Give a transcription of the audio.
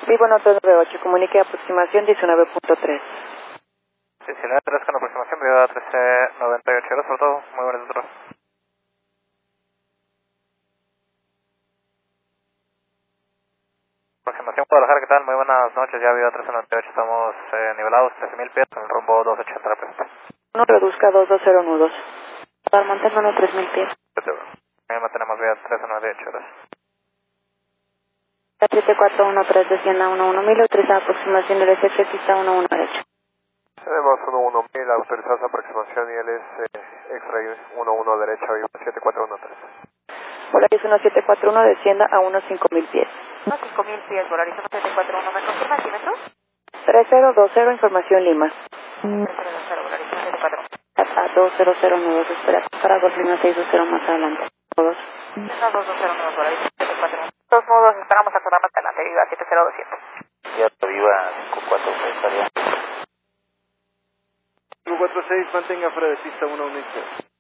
Vivo Norte 98, comunique aproximación 19.3. 19.3 con aproximación, Viva 1398, gracias por todo, muy buenas noches. Aproximación Guadalajara, ¿qué tal? Muy buenas noches, ya Viva 1398, estamos nivelados, 13.000 pies, en el rumbo 280 representa. No reduzca 220 nudos. Para mantenernos 3.000 pies. Mantenemos Viva 1398, gracias. 7413 descienda 11000, autorizada aproximación del SX pista 11 derecho. Tenemos 11000, autorizados aproximación y él es X-Ray 11 derecho y 7413. Volaris 1741 descienda a unos 5000 pies. 5000 pies, Volaris 1741, ¿me confirma el kilómetro? 3020, información Lima. 3020, Volaris 1741. A 200 nudos, espera para Golfina 620 más adelante. Todos. 220 nudos, Volaris 1741. Dos nudos, esperamos acordar más adelante, Viva 70200. Ya Viva 546, estaría. 546, mantenga fuera de pista 110.